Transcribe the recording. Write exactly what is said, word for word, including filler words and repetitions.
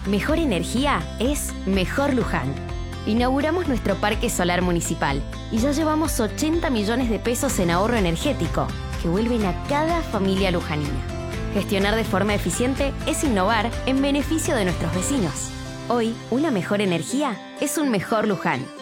Mejor energía es Mejor Luján. Inauguramos nuestro parque solar municipal y ya llevamos ochenta millones de pesos en ahorro energético que vuelven a cada familia lujanina. Gestionar de forma eficiente es innovar en beneficio de nuestros vecinos. Hoy, una mejor energía es un mejor Luján.